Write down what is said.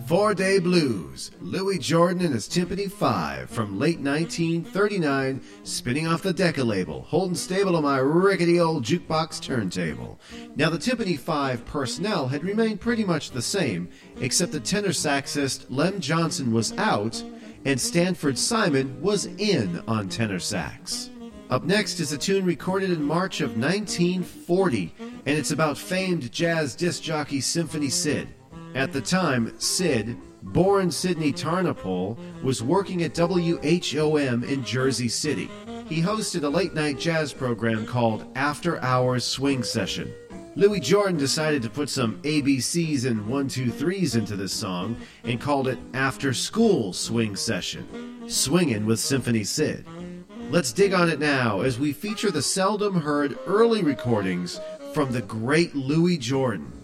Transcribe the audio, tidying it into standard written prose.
4-Day Blues, Louis Jordan and his Timpani 5 from late 1939, spinning off the Decca label, holding stable on my rickety old jukebox turntable. Now the Timpani 5 personnel had remained pretty much the same, except the tenor saxist Lem Johnson was out and Stanford Simon was in on tenor sax. Up next is a tune recorded in March of 1940, and it's about famed jazz disc jockey Symphony Sid. At the time, Sid, born Sidney Tarnopol, was working at WHOM in Jersey City. He hosted a late-night jazz program called After Hours Swing Session. Louis Jordan decided to put some ABCs and 1-2-3s into this song and called it After School Swing Session, swingin' with Symphony Sid. Let's dig on it now as we feature the seldom heard early recordings from the great Louis Jordan.